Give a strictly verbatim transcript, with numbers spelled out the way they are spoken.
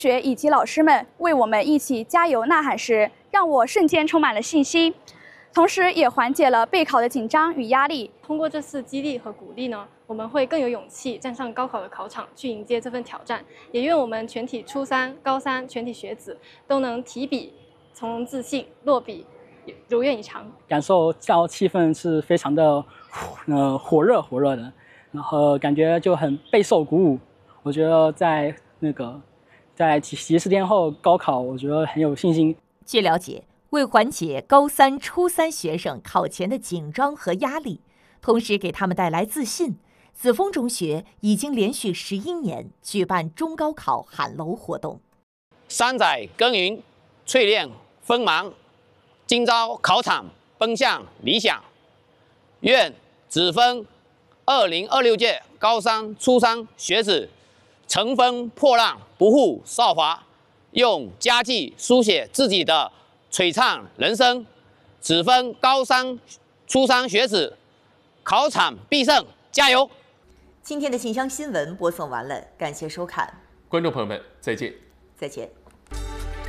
学以及老师们为我们一起加油呐喊时，让我瞬间充满了信心，同时也缓解了备考的紧张与压力。 通过这次激励和鼓励呢，我们会更有勇气站上高考的考场去迎接这份挑战。也愿我们全体初三、高三全体学子都能提笔从容自信，落笔如愿以偿。 感受教气氛是非常的呃火热火热的，然后感觉就很备受鼓舞。我觉得在那个。在几十天后高考，我觉得很有信心。 据了解，为缓解高三、初三学生考前的紧张和压力，同时给他们带来自信，紫峰中学已经连续十一年举办中高考喊楼活动。 三载耕耘，淬炼锋芒，今朝考场奔向理想。愿紫峰二零二六届高三、初三学子乘风破浪，不负韶华，用佳绩书写自己的璀璨人生。紫峰高三、初三学子考场必胜，加油！ 今天的信箱新闻播送完了，感谢收看， 观众朋友们，再见， 再见。